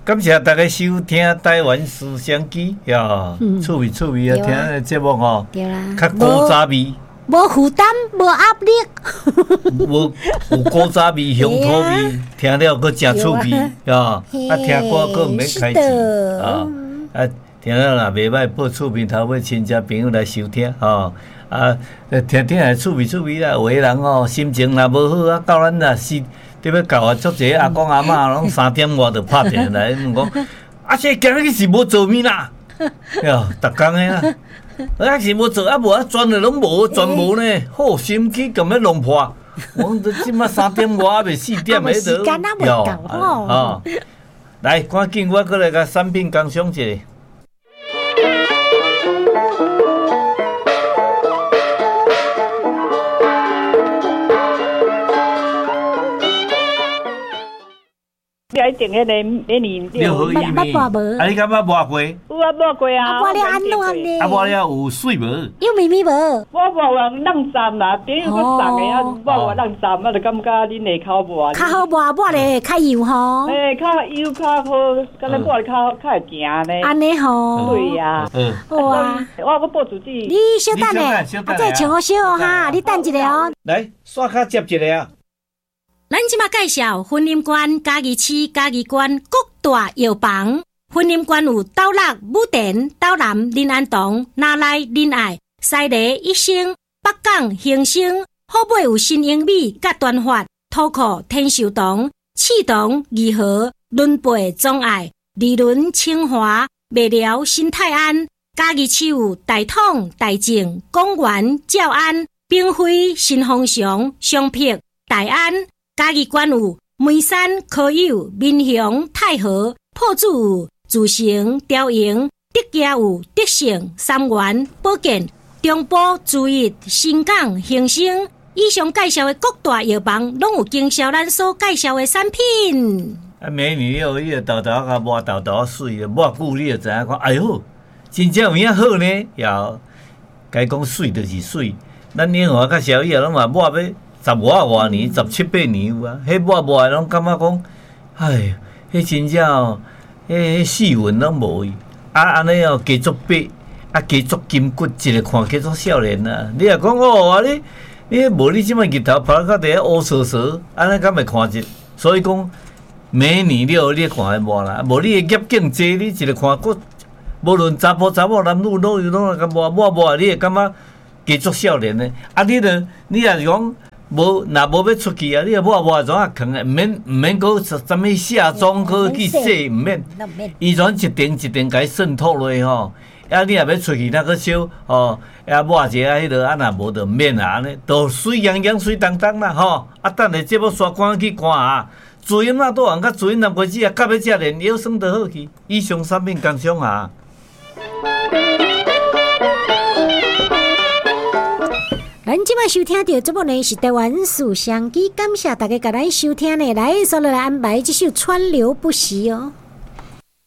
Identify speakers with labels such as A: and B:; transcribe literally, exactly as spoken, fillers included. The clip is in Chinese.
A: 感谢大家收听台湾思想机呀，趣味趣味啊，听的节目吼，
B: 对啦，
A: 较古早味，
B: 无负担，无压力，
A: 无有古早味、乡土味，听了佫真趣味呀。啊，听歌佫毋免开钱啊，啊，听了若袂歹，报厝边头尾亲戚朋友来收听吼。啊，听听来趣味趣味啦，有个人吼心情若无好啊，到咱若是特别到啊，足济阿公阿嬷拢三点外就拍电来问讲，啊，这今日是无做物啦，哟，逐工个啦，啊是无做啊无啊，全个拢无，全无呢，好心机咁要弄破，我这即马三点外还袂四点个
B: 时间啊未够吼，
A: 来，赶紧我过来甲产品工商一下。
C: 一定迄个美年
A: 六合一面，啊，你敢捌摸过？
C: 有啊，摸过啊。
B: 啊，摸了安怎呢？
A: 啊，摸了有水无？
B: 有咪咪无？
C: 我摸完冷站啦，朋友去送的啊，摸完冷站啊，就感觉恁下口摸。较
B: 好摸，摸咧较油吼。
C: 诶，较油较好，敢若摸咧较较会行呢。
B: 安尼吼。
C: 对呀。
B: 嗯。好啊。
C: 我我报主旨。
B: 你稍等咧，啊，这请我小哦哈，你等一下哦。
A: 来，刷卡接一个啊。
B: 咱即马介绍婚姻馆嘉义市嘉义县各大药房。婚姻馆有斗六、武田、斗南、林安堂、哪来、林爱、西螺、益生、北港、兴盛，好买有新英美、甲端发、土库、天寿堂、启堂、义和、伦培、忠爱、利伦、清华、麦寮、新泰安。嘉义市有大统、大正、公园、照安、兵辉、新丰祥、雙碧、大安。嘉義縣有梅山、科友、民雄、太和、破主有自成、雕營、德家有德盛、三元、保健、中部、注意、新港、興盛。以上介紹的各大藥房，攏有經銷咱所介紹的產品。
A: 啊，美女你有伊個豆豆甲摸豆豆水，摸久你就知影講，哎呦，真正有影好呢。又該講水就是水，咱年華甲小葉攏嘛摸要。十外外年，十七八年有啊！迄抹抹拢感觉讲，哎，迄真正哦，迄细纹拢无伊。啊，安尼哦，加足白，啊，加足筋骨，一个看加足少年啊！你若讲哦，啊你，你无你即摆日头晒到底下乌趖趖，安尼敢会看一？所以讲，每年了你看迄抹啦，无你个业境济，你一个看骨，无论查甫查某男女拢有拢个抹抹抹，你会感觉加足少年呢？啊，你着你若是讲。无，若无要出去啊！你啊抹抹怎啊扛啊？毋免毋免搁啥物卸妆搁去洗，毋免。伊全一定一定甲伊渗透落去吼。啊，你若要出去，那个小哦，啊抹一下迄落，啊若无就毋免啊，安尼都水洋洋、水当当啦吼。啊，等下节目刷关去看啊。主音那多人甲主音那袂止啊，甲要食连腰酸就好去。以上产品工商啊。
B: 咱即摆收听到节目呢是台湾思想机，感谢大家甲咱收听呢，来，所来安排这首《川流不息》哦。